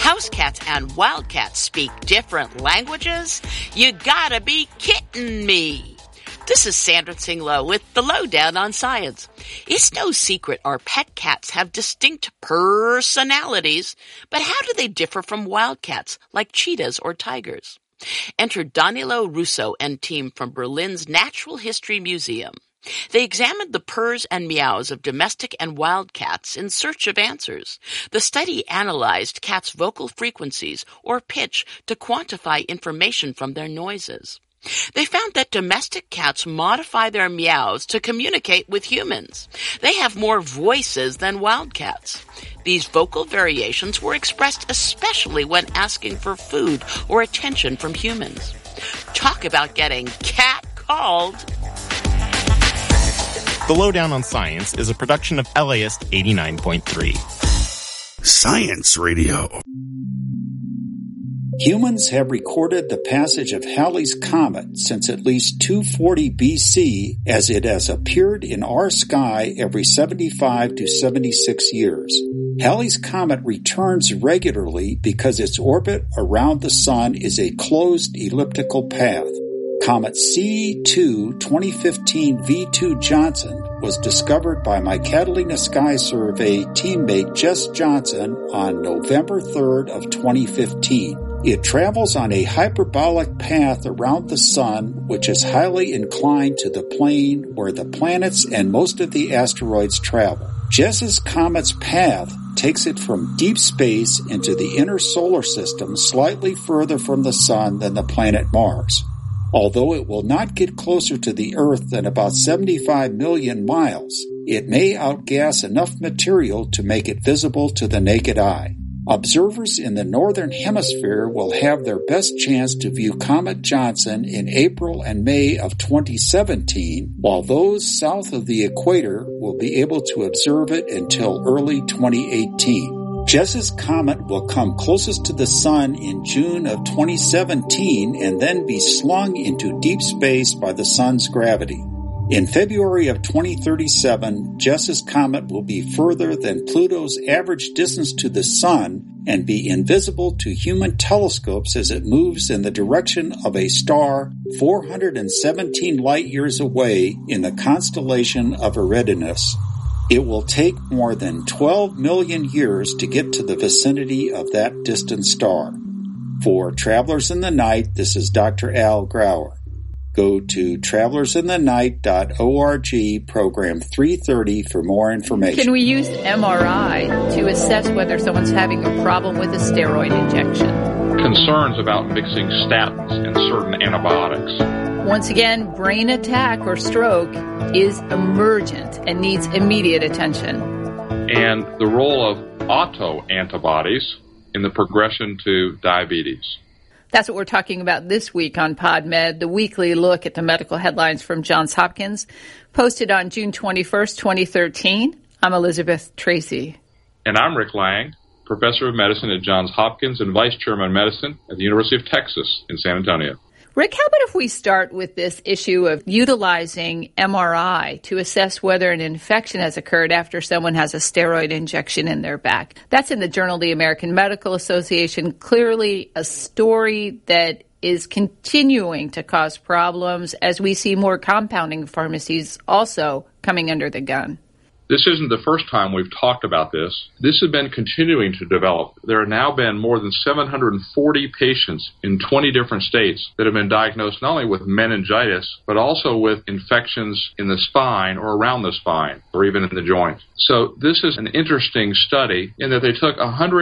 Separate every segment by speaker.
Speaker 1: house cats and wildcats speak different languages? You gotta be kidding me. This is Sandra Tsing-Loh with the Lowdown on Science. It's no secret our pet cats have distinct personalities, but how do they differ from wildcats like cheetahs or tigers? Enter Danilo Russo and team from Berlin's Natural History Museum. They examined the purrs and meows of domestic and wild cats in search of answers. The study analyzed cats' vocal frequencies or pitch to quantify information from their noises. They found that domestic cats modify their meows to communicate with humans. They have more voices than wild cats. These vocal variations were expressed especially when asking for food or attention from humans. Talk about getting cat-called.
Speaker 2: The Lowdown on Science is a production of LAist 89.3.
Speaker 3: Science Radio.
Speaker 4: Humans have recorded the passage of Halley's Comet since at least 240 BC, as it has appeared in our sky every 75 to 76 years. Halley's Comet returns regularly because its orbit around the Sun is a closed elliptical path. Comet C2 2015 V2 Johnson was discovered by my Catalina Sky Survey teammate Jess Johnson on November 3rd of 2015. It travels on a hyperbolic path around the Sun, which is highly inclined to the plane where the planets and most of the asteroids travel. Jess's comet's path takes it from deep space into the inner solar system, slightly further from the Sun than the planet Mars. Although it will not get closer to the Earth than about 75 million miles, it may outgas enough material to make it visible to the naked eye. Observers in the northern hemisphere will have their best chance to view Comet Johnson in April and May of 2017, while those south of the equator will be able to observe it until early 2018. Jess's comet will come closest to the Sun in June of 2017 and then be slung into deep space by the Sun's gravity. In February of 2037, Jess's comet will be further than Pluto's average distance to the Sun and be invisible to human telescopes as it moves in the direction of a star 417 light-years away in the constellation of Eridanus. It will take more than 12 million years to get to the vicinity of that distant star. For Travelers in the Night, this is Dr. Al Grauer. Go to travelersinthenight.org, program 330 for more information.
Speaker 5: Can we use MRI to assess whether someone's having a problem with a steroid injection?
Speaker 6: Concerns about mixing statins and certain antibiotics.
Speaker 5: Once again, brain attack or stroke is emergent and needs immediate attention.
Speaker 6: And the role of autoantibodies in the progression to diabetes.
Speaker 5: That's what we're talking about this week on PodMed, the weekly look at the medical headlines from Johns Hopkins, posted on June 21st, 2013. I'm Elizabeth Tracy.
Speaker 6: And I'm Rick Lang, professor of medicine at Johns Hopkins and vice chairman of medicine at the University of Texas in San Antonio.
Speaker 5: Rick, how about if we start with this issue of utilizing MRI to assess whether an infection has occurred after someone has a steroid injection in their back? That's in the Journal of the American Medical Association. Clearly a story that is continuing to cause problems as we see more compounding pharmacies also coming under the gun.
Speaker 6: This isn't the first time we've talked about this. This has been continuing to develop. There have now been more than 740 patients in 20 different states that have been diagnosed not only with meningitis, but also with infections in the spine or around the spine or even in the joints. So this is an interesting study in that they took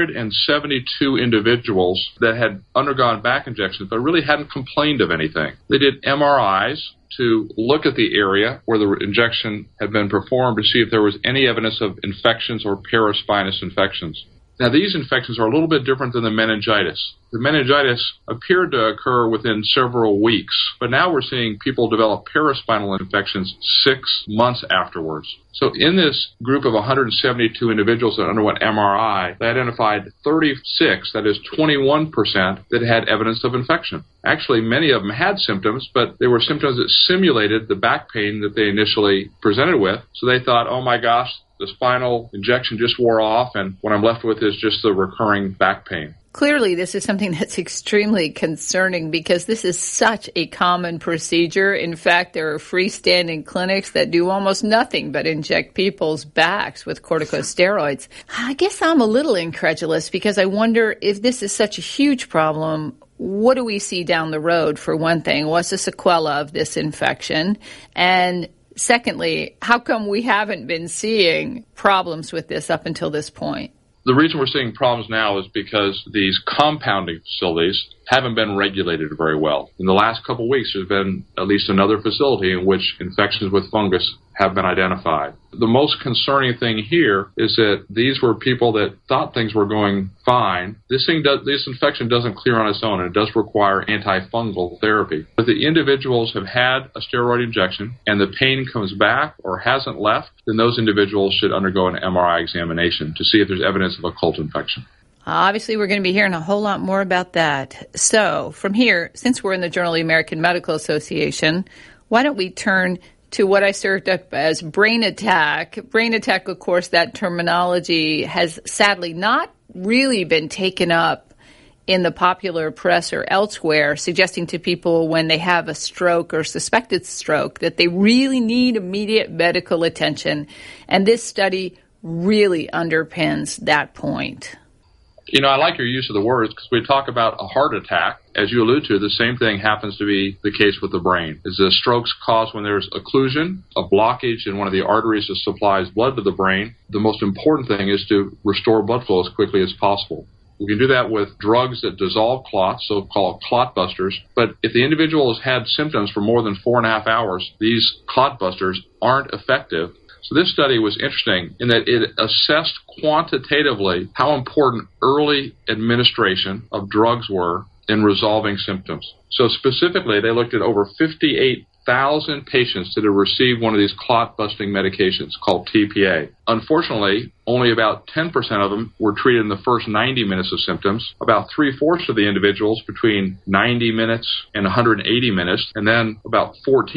Speaker 6: 172 individuals that had undergone back injections but really hadn't complained of anything. They did MRIs to look at the area where the injection had been performed to see if there was any evidence of infections or paraspinous infections. Now, these infections are a little bit different than the meningitis. The meningitis appeared to occur within several weeks, but now we're seeing people develop paraspinal infections 6 months afterwards. So in this group of 172 individuals that underwent MRI, they identified 36, that is 21%, that had evidence of infection. Actually, many of them had symptoms, but they were symptoms that simulated the back pain that they initially presented with. So they thought, oh my gosh, the spinal injection just wore off, and what I'm left with is just the recurring back pain.
Speaker 5: Clearly, this is something that's extremely concerning because this is such a common procedure. In fact, there are freestanding clinics that do almost nothing but inject people's backs with corticosteroids. I guess I'm a little incredulous because I wonder if this is such a huge problem, what do we see down the road, for one thing? What's the sequela of this infection? And secondly, how come we haven't been seeing problems with this up until this point?
Speaker 6: The reason we're seeing problems now is because these compounding facilities haven't been regulated very well. In the last couple of weeks, there's been at least another facility in which infections with fungus have been identified. The most concerning thing here is that these were people that thought things were going fine. This infection doesn't clear on its own, and it does require antifungal therapy. If the individuals have had a steroid injection and the pain comes back or hasn't left, then those individuals should undergo an MRI examination to see if there's evidence of occult infection.
Speaker 5: Obviously, we're going to be hearing a whole lot more about that. So from here, since we're in the Journal of the American Medical Association, why don't we turn to what I served up as brain attack. Brain attack, of course, that terminology has sadly not really been taken up in the popular press or elsewhere, suggesting to people when they have a stroke or suspected stroke that they really need immediate medical attention. And this study really underpins that point.
Speaker 6: You know, I like your use of the words because we talk about a heart attack. As you allude to, the same thing happens to be the case with the brain. Is the strokes caused when there's occlusion, a blockage in one of the arteries that supplies blood to the brain. The most important thing is to restore blood flow as quickly as possible. We can do that with drugs that dissolve clots, so-called clot busters. But if the individual has had symptoms for more than 4.5 hours, these clot busters aren't effective. So this study was interesting in that it assessed quantitatively how important early administration of drugs were in resolving symptoms. So specifically, they looked at over 58,000 patients that had received one of these clot-busting medications called TPA. Unfortunately, only about 10% of them were treated in the first 90 minutes of symptoms, about 3/4 of the individuals between 90 minutes and 180 minutes, and then about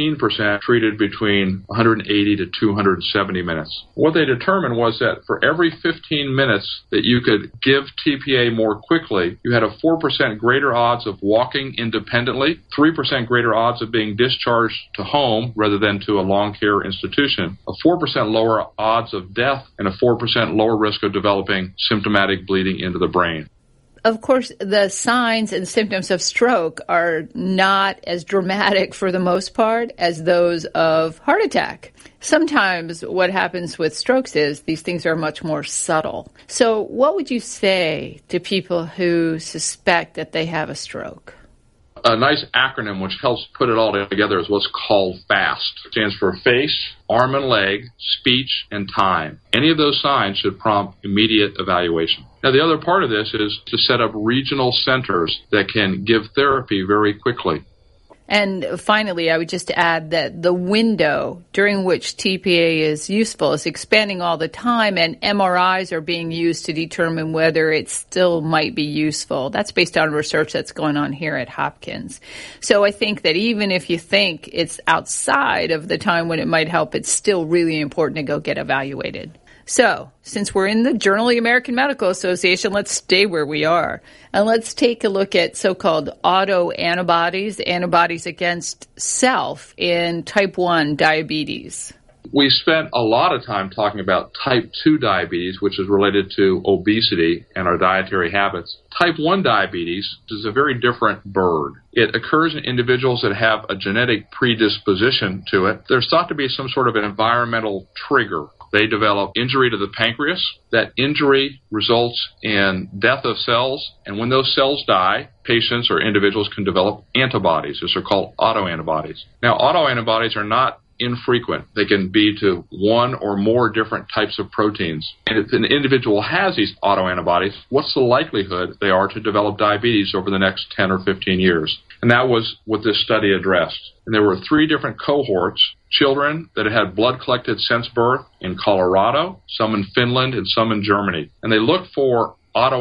Speaker 6: 14% treated between 180 to 270 minutes. What they determined was that for every 15 minutes that you could give TPA more quickly, you had a 4% greater odds of walking independently, 3% greater odds of being discharged to home rather than to a long care institution, a 4% lower odds of death, and a 4% lower risk of developing symptomatic bleeding into the brain.
Speaker 5: Of course, the signs and symptoms of stroke are not as dramatic for the most part as those of heart attack. Sometimes what happens with strokes is these things are much more subtle. So what would you say to people who suspect that they have a stroke?
Speaker 6: A nice acronym which helps put it all together is what's called FAST. It stands for face, arm and leg, speech, and time. Any of those signs should prompt immediate evaluation. Now, the other part of this is to set up regional centers that can give therapy very quickly.
Speaker 5: And finally, I would just add that the window during which TPA is useful is expanding all the time, and MRIs are being used to determine whether it still might be useful. That's based on research that's going on here at Hopkins. So I think that even if you think it's outside of the time when it might help, it's still really important to go get evaluated. So, since we're in the Journal of the American Medical Association, let's stay where we are. And let's take a look at so-called autoantibodies, antibodies against self in type 1 diabetes.
Speaker 6: We spent a lot of time talking about type 2 diabetes, which is related to obesity and our dietary habits. Type 1 diabetes is a very different bird. It occurs in individuals that have a genetic predisposition to it. There's thought to be some sort of an environmental trigger. They develop injury to the pancreas. That injury results in death of cells, and when those cells die, patients or individuals can develop antibodies. These are called autoantibodies. Now, autoantibodies are not infrequent. They can be to one or more different types of proteins. And if an individual has these autoantibodies, what's the likelihood they are to develop diabetes over the next 10 or 15 years? And that was what this study addressed. And there were 3 different cohorts: children that had blood collected since birth in Colorado, some in Finland, and some in Germany. And they looked for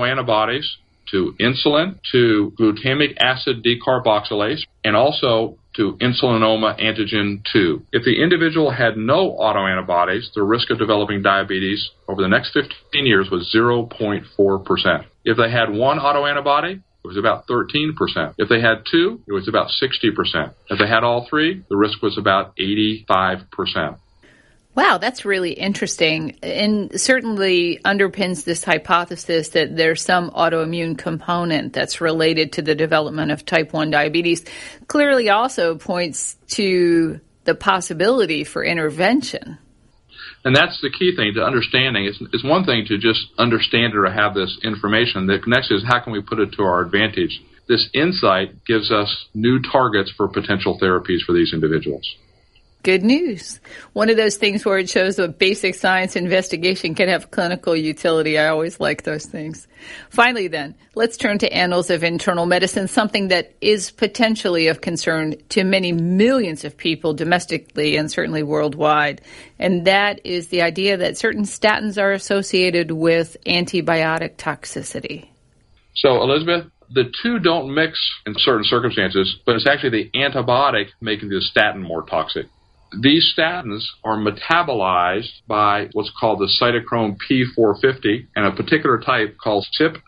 Speaker 6: autoantibodies to insulin, to glutamic acid decarboxylase, and also to insulinoma antigen 2. If the individual had no autoantibodies, the risk of developing diabetes over the next 15 years was 0.4%. If they had one autoantibody, it was about 13%. If they had two, it was about 60%. If they had all three, the risk was about 85%.
Speaker 5: Wow, that's really interesting, and certainly underpins this hypothesis that there's some autoimmune component that's related to the development of type 1 diabetes. Clearly also points to the possibility for intervention.
Speaker 6: And that's the key thing to understanding. It's one thing to just understand it or have this information. The next is how can we put it to our advantage? This insight gives us new targets for potential therapies for these individuals.
Speaker 5: Good news. One of those things where it shows that basic science investigation can have clinical utility. I always like those things. Finally, then, let's turn to Annals of Internal Medicine, something that is potentially of concern to many millions of people domestically and certainly worldwide. And that is the idea that certain statins are associated with antibiotic toxicity.
Speaker 6: So, Elizabeth, the two don't mix in certain circumstances, but it's actually the antibiotic making the statin more toxic. These statins are metabolized by what's called the cytochrome P450 and a particular type called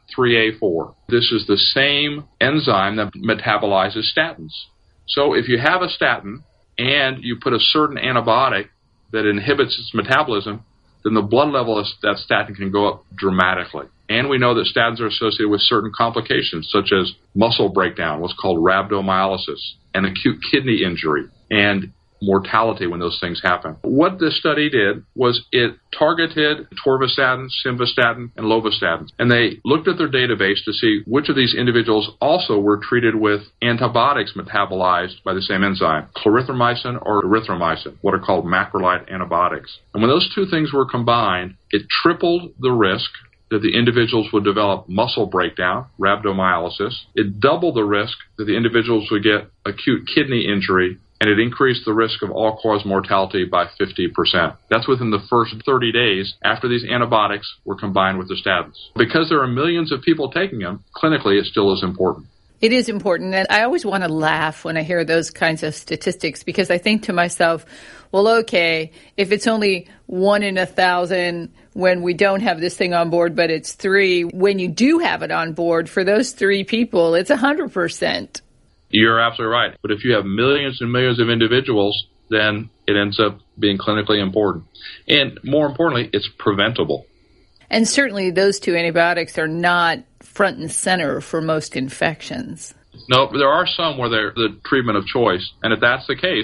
Speaker 6: CYP3A4. This is the same enzyme that metabolizes statins. So if you have a statin and you put a certain antibiotic that inhibits its metabolism, then the blood level of that statin can go up dramatically. And we know that statins are associated with certain complications, such as muscle breakdown, what's called rhabdomyolysis, and acute kidney injury, and mortality when those things happen. What this study did was it targeted atorvastatin, simvastatin, and lovastatin. And they looked at their database to see which of these individuals also were treated with antibiotics metabolized by the same enzyme, clarithromycin or erythromycin, what are called macrolide antibiotics. And when those two things were combined, it tripled the risk that the individuals would develop muscle breakdown, rhabdomyolysis. It doubled the risk that the individuals would get acute kidney injury, and it increased the risk of all-cause mortality by 50%. That's within the first 30 days after these antibiotics were combined with the statins. Because there are millions of people taking them, clinically it still is important.
Speaker 5: It is important, and I always want to laugh when I hear those kinds of statistics because I think to myself, well, okay, if it's only 1 in 1,000 when we don't have this thing on board, but it's 3, when you do have it on board, for those 3 people, it's 100%.
Speaker 6: You're absolutely right. But if you have millions and millions of individuals, then it ends up being clinically important. And more importantly, it's preventable.
Speaker 5: And certainly those 2 antibiotics are not front and center for most infections.
Speaker 6: No, there are some where they're the treatment of choice. And if that's the case,